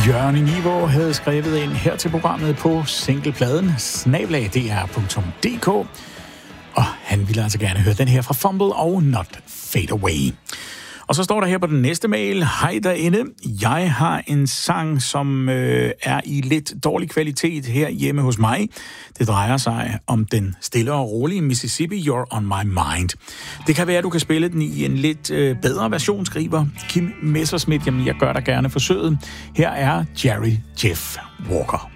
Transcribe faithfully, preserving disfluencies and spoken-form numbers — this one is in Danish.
Jørgen Niveau havde skrevet ind her til programmet på singlepladen snabel-a d r punktum d k, og han ville altså gerne høre den her fra Fumble og Not Fade Away. Og så står der her på den næste mail: hej derinde, jeg har en sang, som øh, er i lidt dårlig kvalitet her hjemme hos mig. Det drejer sig om den stille og rolige Mississippi, You're on My Mind. Det kan være, at du kan spille den i en lidt øh, bedre version, skriver Kim Messerschmidt. Jamen, jeg gør dig gerne forsøget. Her er Jerry Jeff Walker.